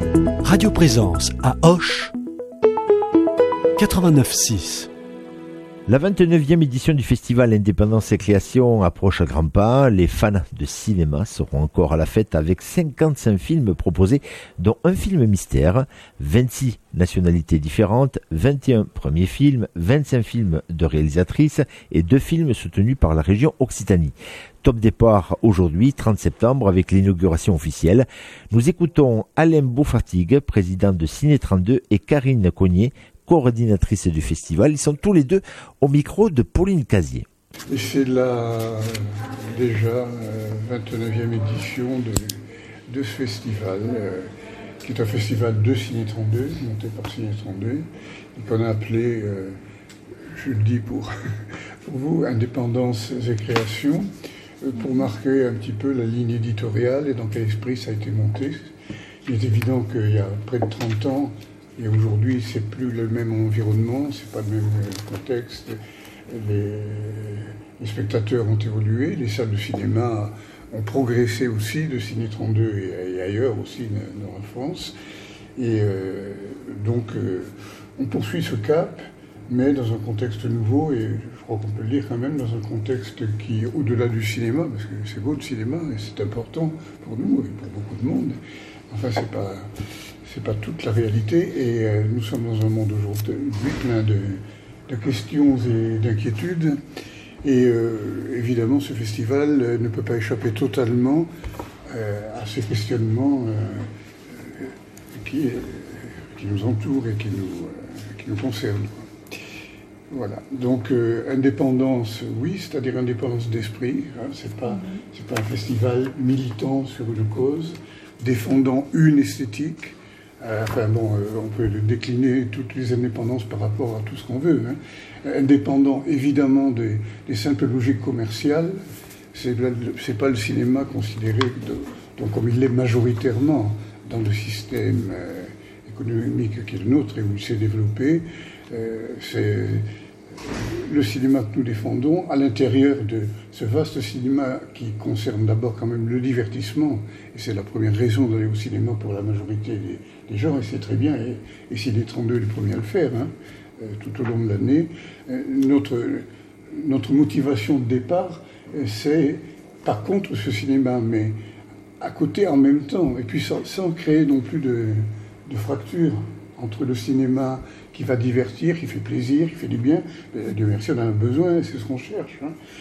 Radio Présence à Auch, 89.6. La 29e édition du festival Indépendance et Création approche à grands pas. Les fans de cinéma seront encore à la fête avec 55 films proposés, dont un film mystère, 26 nationalités différentes, 21 premiers films, 25 films de réalisatrices et 2 films soutenus par la région Occitanie. Top départ aujourd'hui, 30 septembre, avec l'inauguration officielle. Nous écoutons Alain Beaufatigue, président de Ciné 32, et Karine Cognier, coordinatrice du festival. Ils sont tous les deux au micro de Pauline Casier. C'est déjà 29e édition de ce festival, qui est un festival de Ciné 32, monté par Ciné 32, et qu'on a appelé, je le dis pour vous, Indépendance et Création, pour marquer un petit peu la ligne éditoriale et dans quel esprit ça a été monté. Il est évident qu'il y a près de 30 ans, et aujourd'hui, c'est plus le même environnement, c'est pas le même contexte. Les spectateurs ont évolué, les salles de cinéma ont progressé aussi, de Ciné 32 et ailleurs aussi dans la France. Et donc, on poursuit ce cap, mais dans un contexte nouveau, et je crois qu'on peut le dire quand même, dans un contexte qui est au-delà du cinéma, parce que c'est beau le cinéma, et c'est important pour nous et pour beaucoup de monde. Enfin, c'est pas toute la réalité, et nous sommes dans un monde aujourd'hui plein de questions et d'inquiétudes, et évidemment ce festival ne peut pas échapper totalement à ces questionnements qui nous entourent et qui nous concernent. Voilà, donc indépendance, oui, c'est-à-dire indépendance d'esprit, hein, c'est pas un festival militant sur une cause, défendant une esthétique. On peut décliner toutes les indépendances par rapport à tout ce qu'on veut. Hein. Indépendant, évidemment, des simples logiques commerciales. C'est pas le cinéma considéré donc comme il l'est majoritairement dans le système économique qui est le nôtre et où il s'est développé. C'est le cinéma que nous défendons à l'intérieur de ce vaste cinéma qui concerne d'abord quand même le divertissement, et c'est la première raison d'aller au cinéma pour la majorité des gens, et c'est très bien, et Ciné 32 est le premier à le faire, hein, tout au long de l'année. Notre motivation de départ, c'est pas contre ce cinéma, mais à côté en même temps, et puis sans créer non plus de fracture entre le cinéma qui va divertir, qui fait plaisir, qui fait du bien. Dieu merci, on en a besoin, c'est ce qu'on cherche. Hein.